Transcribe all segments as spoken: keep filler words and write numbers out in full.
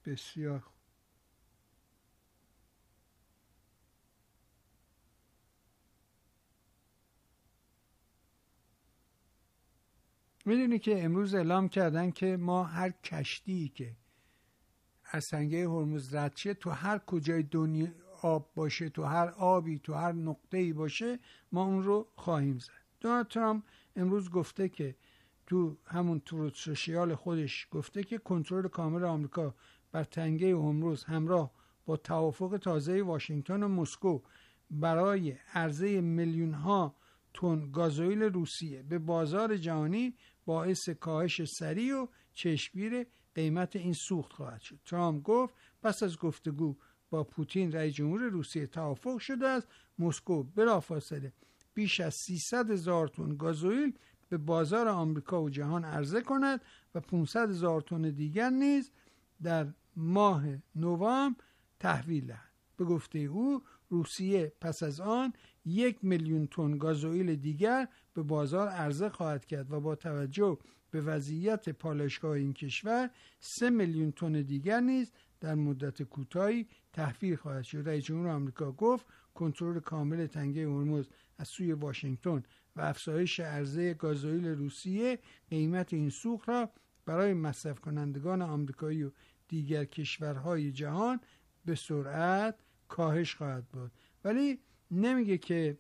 بسیار خوب. میدونی که امروز اعلام کردن که ما هر کشتی که از تنگه هرمز رد شه، تو هر کجای دنیا آب باشه، تو هر آبی، تو هر نقطه‌ای باشه، ما اون رو خواهیم زد. دونالد ترامپ امروز گفته که تو همون تروت سوشیال خودش گفته که کنترل کامل آمریکا بر تنگه هرمز همراه با توافق تازه واشنگتن و مسکو برای عرضه میلیون ها تن گازوئیل روسیه به بازار جهانی باعث کاهش سریع و چشمگیر قیمت این سوخت خواهد شد. ترامپ گفت پس از گفتگو با پوتین رئیس جمهور روسیه توافق شده است مسکو بلافاصله بیش از سیصد هزار تن گازوئیل به بازار آمریکا و جهان عرضه کند و پانصد هزار تن دیگر نیز در ماه نوامبر تحویل دهد. به گفته او روسیه پس از آن یک میلیون تن گازوئیل دیگر به بازار عرضه خواهد کرد و با توجه به وضعیت پالایشگاه این کشور سه میلیون تن دیگر نیز در مدت کوتاهی تحویل خواهد شد. رئیس جمهور آمریکا گفت کنترل کامل تنگه هرمز از سوی واشنگتن و افزایش عرضه گازوئیل روسیه قیمت این سوخت را برای مصرف کنندگان آمریکایی و دیگر کشورهای جهان به سرعت کاهش خواهد بود. ولی نمیگه که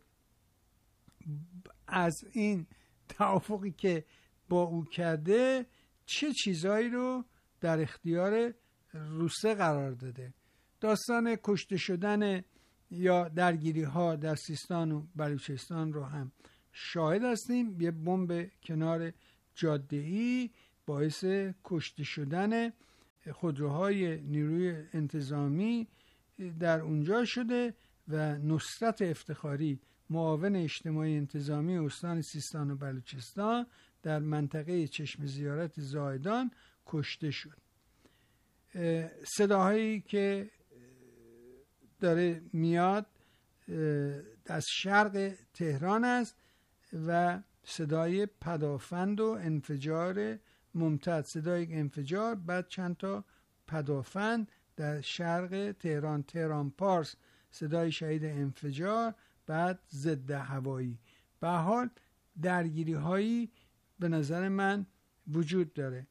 از این توافقی که با او کرده چه چیزایی رو در اختیار روسیه قرار داده. داستان کشته شدن یا درگیری ها در سیستان و بلوچستان رو هم شاهد هستیم. یه بمب کنار جاده‌ای باعث کشته شدن خودروهای نیروی انتظامی در اونجا شده و نصرت افتخاری معاون اجتماعی انتظامی استان سیستان و بلوچستان در منطقه چشم زیارت زاهدان کشته شد. صداهایی که داره میاد از شرق تهران است و صدای پدافند و انفجار ممتد، صدای انفجار، بعد چند تا پدافند در شرق تهران، تهران پارس، صدای شهید انفجار، بعد ضد هوایی. به حال درگیری هایی به نظر من وجود داره.